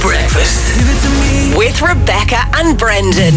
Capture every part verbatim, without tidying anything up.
Breakfast. With Rebecca and Brendan.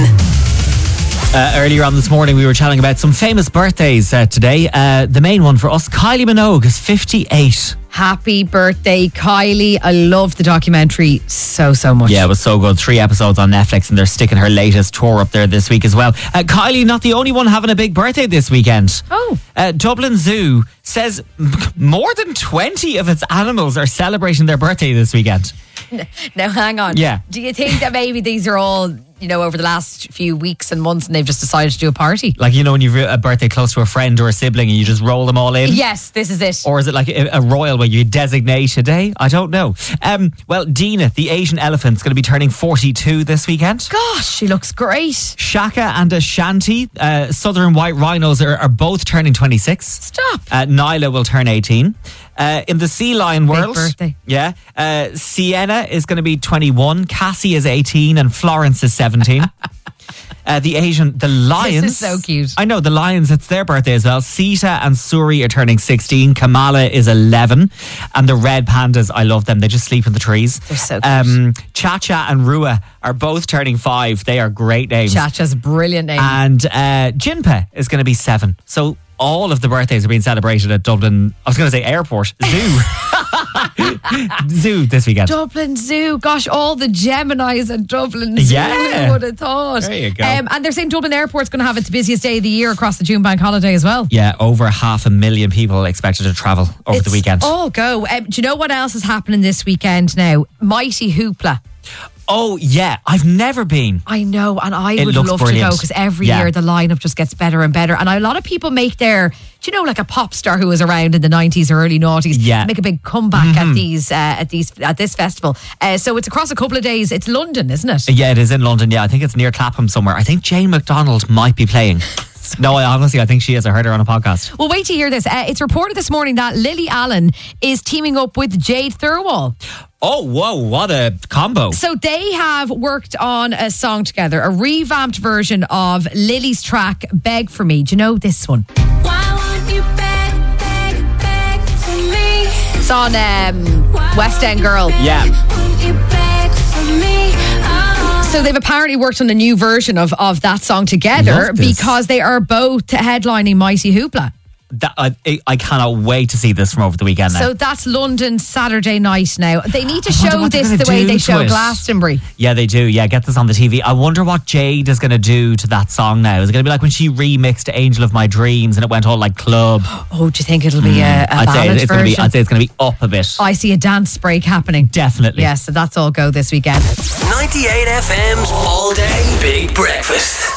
Uh, earlier on this morning, we were chatting about some famous birthdays uh, today. Uh, the main one for us, Kylie Minogue, is fifty-eight. Happy birthday, Kylie. I love the documentary so, so much. Yeah, it was so good. Three episodes on Netflix, and they're sticking her latest tour up there this week as well. Uh, Kylie, not the only one having a big birthday this weekend. Oh. Uh, Dublin Zoo says m- more than twenty of its animals are celebrating their birthday this weekend. Now, hang on. Yeah. Do you think that maybe these are all, you know, over the last few weeks and months and they've just decided to do a party? Like, you know, when you've a birthday close to a friend or a sibling and you just roll them all in? Yes, this is it. Or is it like a, a royal where you designate a day? I don't know. Um, well, Dina, the Asian elephant, is going to be turning forty-two this weekend. Gosh, she looks great. Shaka and Ashanti, uh, southern white rhinos, are, are both turning twenty-six. Stop. Uh, Nyla will turn eighteen. Uh, in the sea lion world, birthday. yeah, uh, Sienna is going to be twenty-one, Cassie is eighteen, and Florence is seventeen. Uh, the Asian, the lions. This is so cute. I know, the lions, it's their birthday as well. Sita and Suri are turning sixteen. Kamala is eleven. And the red pandas, I love them. They just sleep in the trees. They're so cute. Um, Cha-Cha and Rua are both turning five. They are great names. Cha-Cha's a brilliant name. And uh, Jinpe is going to be seven. So all of the birthdays are being celebrated at Dublin. I was going to say airport. Zoo. Zoo this weekend. Dublin Zoo. Gosh, all the Geminis at Dublin Zoo. Yeah. Who would have thought? There you go. Um, and they're saying Dublin Airport's going to have its busiest day of the year across the June bank holiday as well. Yeah, over half a million people expected to travel over It's the weekend. all go. Um, do you know what else is happening this weekend now? Mighty Hoopla. Oh, yeah. I've never been. I know, and I It would looks love to brilliant. go because every Yeah. year the lineup just gets better and better. And a lot of people make their, do you know, like a pop star who was around in the nineties or early noughties, Yeah. make a big comeback at these, uh, at these, at this festival. Uh, so it's across a couple of days. It's London, isn't it? Yeah, it is in London. Yeah, I think it's near Clapham somewhere. I think Jane McDonald might be playing. No, I honestly, I think she is. I heard her on a podcast. Well, wait to hear this. Uh, it's reported this morning that Lily Allen is teaming up with Jade Thirlwall. Oh, whoa, what a combo. So they have worked on a song together, a revamped version of Lily's track, Beg For Me. Do you know this one? Why won't you beg, beg, beg for me? It's on um, West End Girl. Yeah. Won't you beg for me? Oh. So they've apparently worked on a new version of, of that song together Love this. because they are both headlining Mighty Hoopla. That, I, I cannot wait to see this from over the weekend now. So that's London Saturday night now. They need to I wonder show what they're this gonna the way do they to show it. Glastonbury. Yeah, they do. Yeah, get this on the T V. I wonder what Jade is going to do to that song now. Is it going to be like when she remixed Angel of My Dreams and it went all like club? Oh, do you think it'll be a, a I'd say ballad it's going to be. version? I'd say it's going to be up a bit. I see a dance break happening. Definitely. Yes, so that's all go this weekend. ninety-eight F M's all day big breakfast.